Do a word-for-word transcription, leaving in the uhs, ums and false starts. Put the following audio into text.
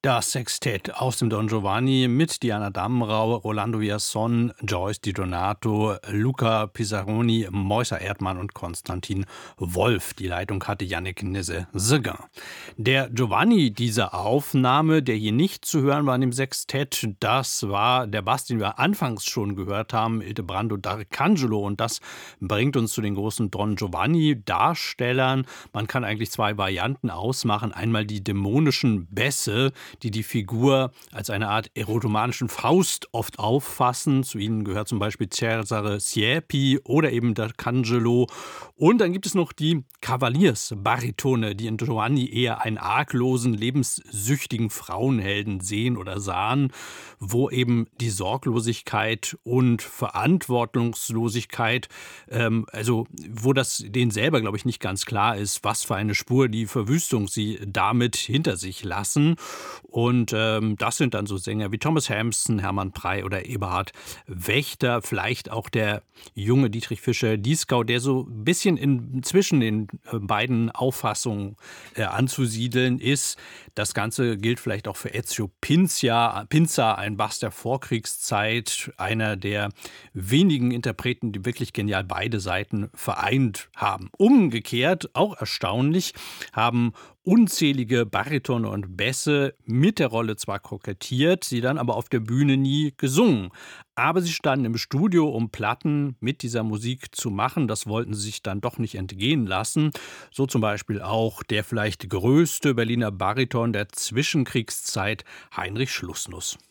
Das Sextett aus dem Don Giovanni mit Diana Damrau, Rolando Villazón, Joyce Di Donato, Luca Pisaroni, Moiser Erdmann und Konstantin Wolf. Die Leitung hatte Yannick Nézet-Séguin. Der Giovanni dieser Aufnahme, der hier nicht zu hören war in dem Sextett, das war der Bass, den wir anfangs schon gehört haben, Ildebrando D'Arcangelo. Und das bringt uns zu den großen Don Giovanni-Darstellern. Man kann eigentlich zwei Varianten ausmachen. Einmal die dämonischen Bässe, die die Figur als eine Art erotomanischen Faust oft auffassen. Zu ihnen gehört zum Beispiel Cesare Siepi oder eben D'Arcangelo. Und dann gibt es noch die Kavaliersbaritone, die in Giovanni eher einen arglosen, lebenssüchtigen Frauenhelden sehen oder sahen, wo eben die Sorglosigkeit und Verantwortungslosigkeit, ähm, also wo das denen selber, glaube ich, nicht ganz klar ist, was für eine Spur die Verwüstung sie damit hinter sich lassen. Und ähm, das sind dann so Sänger wie Thomas Hampson, Hermann Prey oder Eberhard Wächter, vielleicht auch der junge Dietrich Fischer-Dieskau, der so ein bisschen in, zwischen den beiden Auffassungen äh, anzusiedeln ist. Das Ganze gilt vielleicht auch für Ezio Pinza, Pinza, ein Bass der Vorkriegszeit, einer der wenigen Interpreten, die wirklich genial beide Seiten vereint haben. Umgekehrt, auch erstaunlich, haben unzählige Baritone und Bässe mit der Rolle zwar kokettiert, sie dann aber auf der Bühne nie gesungen. Aber sie standen im Studio, um Platten mit dieser Musik zu machen. Das wollten sie sich dann doch nicht entgehen lassen. So zum Beispiel auch der vielleicht größte Berliner Bariton der Zwischenkriegszeit, Heinrich Schlussnuss.